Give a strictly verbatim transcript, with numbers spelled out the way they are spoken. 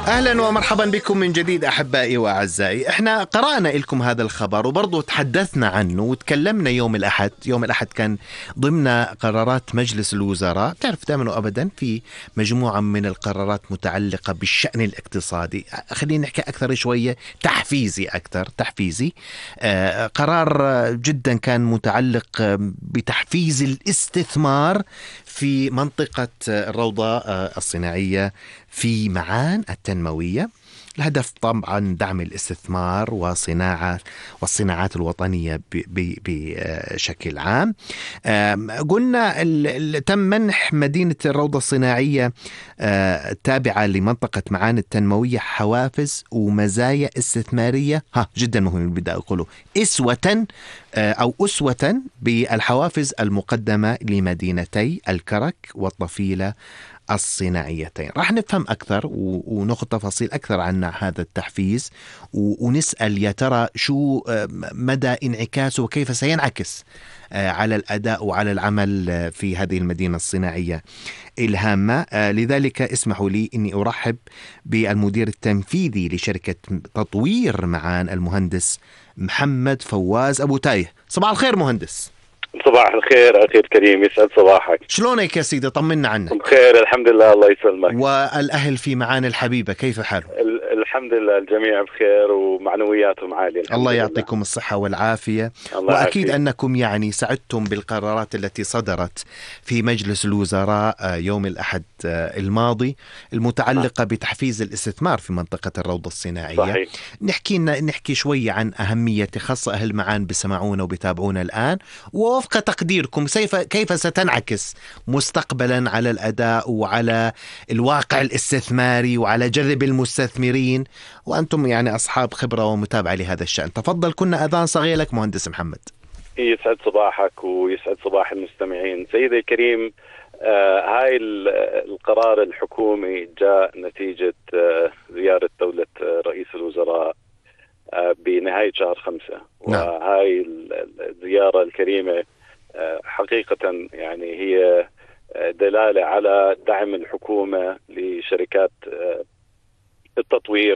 أهلا ومرحبا بكم من جديد أحبائي وأعزائي. احنا قرأنا لكم هذا الخبر وبرضو تحدثنا عنه وتكلمنا يوم الأحد. يوم الأحد كان ضمن قرارات مجلس الوزراء. تعرف دائما وأبدا في مجموعة من القرارات متعلقة بالشأن الاقتصادي، خلينا نحكي أكثر شوية تحفيزي أكثر تحفيزي آه قرار جدا كان متعلق بتحفيز الاستثمار في منطقة الروضة الصناعية في معان التنموية. الهدف طبعا دعم الاستثمار وصناعة والصناعات الوطنية بشكل عام. قلنا تم منح مدينة الروضة الصناعية التابعة لمنطقة معان التنموية حوافز ومزايا استثمارية، ها جدا مهم بدأ أقوله إسوة أو أسوة بالحوافز المقدمة لمدينتي الكرك والطفيلة الصناعيتين. راح نفهم أكثر ونأخذ تفاصيل أكثر عن هذا التحفيز ونسأل يا ترى شو مدى انعكاسه وكيف سينعكس على الأداء وعلى العمل في هذه المدينة الصناعية الهامة. لذلك اسمحوا لي أني أرحب بالمدير التنفيذي لشركة تطوير معان المهندس محمد فواز أبو تايه. صباح الخير مهندس. صباح الخير أخي الكريم، يسعد صباحك. شلونك يا سيدي؟ طمنا عنك. بخير الحمد لله، الله يسلمك. والأهل في معان الحبيبة كيف حالهم؟ الحمد لله الجميع بخير ومعنوياتهم عالية. الله يعطيكم الصحة والعافية. وأكيد عافية. أنكم يعني سعدتم بالقرارات التي صدرت في مجلس الوزراء يوم الأحد الماضي المتعلقة بتحفيز الاستثمار في منطقة الروضة الصناعية. صحيح. نحكي نحكي شوية عن أهمية، خاصة أهل معان بسمعونا وبتابعونا الآن، ووفق تقديركم كيف كيف ستنعكس مستقبلا على الأداء وعلى الواقع الاستثماري وعلى جذب المستثمرين، وأنتم يعني أصحاب خبرة ومتابعة لهذا الشأن. تفضل، كنا أذان صغير لك مهندس محمد. يسعد صباحك ويسعد صباح المستمعين. سيدي الكريم، آه هاي القرار الحكومي جاء نتيجة آه زيارة دولة آه رئيس الوزراء آه بنهاية شهر خمسة. نعم. وهاي الزيارة الكريمة آه حقيقة يعني هي دلالة على دعم الحكومة لشركات آه التطوير